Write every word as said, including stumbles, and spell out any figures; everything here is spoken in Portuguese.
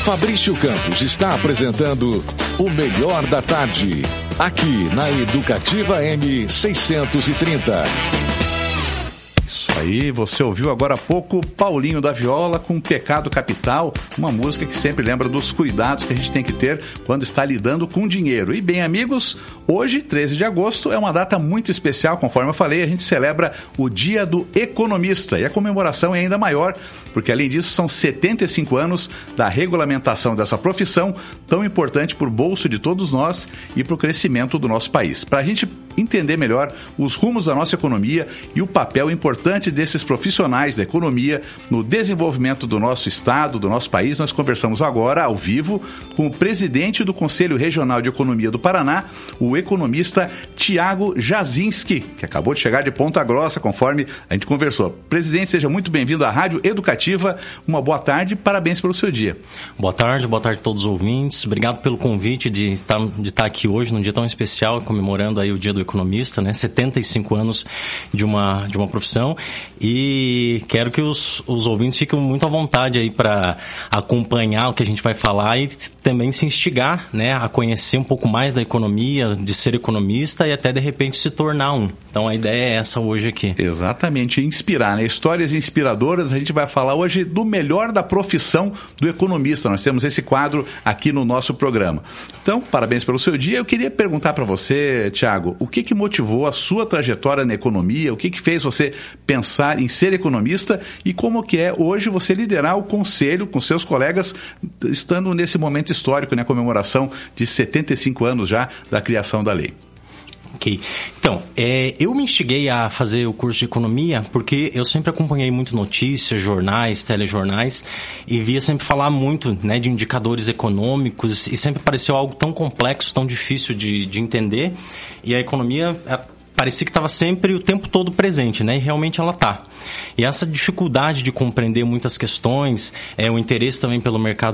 Fabrício Campos está apresentando o Melhor da Tarde, aqui na Educativa M seiscentos e trinta. Aí você ouviu agora há pouco Paulinho da Viola com Pecado Capital, uma música que sempre lembra dos cuidados que a gente tem que ter quando está lidando com dinheiro. E bem, amigos, hoje, treze de agosto, é uma data muito especial, conforme eu falei, a gente celebra o Dia do Economista, e a comemoração é ainda maior, porque além disso são setenta e cinco anos da regulamentação dessa profissão, tão importante para o bolso de todos nós e para o crescimento do nosso país. Para a gente entender melhor os rumos da nossa economia e o papel importante desses profissionais da economia no desenvolvimento do nosso estado, do nosso país, nós conversamos agora ao vivo com o presidente do Conselho Regional de Economia do Paraná, o economista Tiago Jasinski, que acabou de chegar de Ponta Grossa, conforme a gente conversou. Presidente, seja muito bem-vindo à Rádio Educativa, uma boa tarde, parabéns pelo seu dia. Boa tarde, boa tarde a todos os ouvintes, obrigado pelo convite de estar, de estar aqui hoje, num dia tão especial, comemorando aí o Dia do Economista, né, setenta e cinco anos de uma, de uma profissão, e quero que os, os ouvintes fiquem muito à vontade aí para acompanhar o que a gente vai falar e também se instigar, né, a conhecer um pouco mais da economia, de ser economista e até de repente se tornar um. Então a ideia é essa hoje aqui. Exatamente, inspirar, né? Histórias inspiradoras, a gente vai falar hoje do melhor da profissão do economista. Nós temos esse quadro aqui no nosso programa. Então, parabéns pelo seu dia. Eu queria perguntar para você, Tiago, o que que motivou a sua trajetória na economia? O que que fez você pensar em ser economista e como que é hoje você liderar o conselho com seus colegas, estando nesse momento histórico, né? Comemoração de setenta e cinco anos já da criação da lei. Ok. Então, é, eu me instiguei a fazer o curso de economia porque eu sempre acompanhei muito notícias, jornais, telejornais e via sempre falar muito, né, de indicadores econômicos e sempre pareceu algo tão complexo, tão difícil de, de entender, e a economia a, parecia que estava sempre o tempo todo presente, né? E realmente ela está. E essa dificuldade de compreender muitas questões, é, o interesse também pelo mercado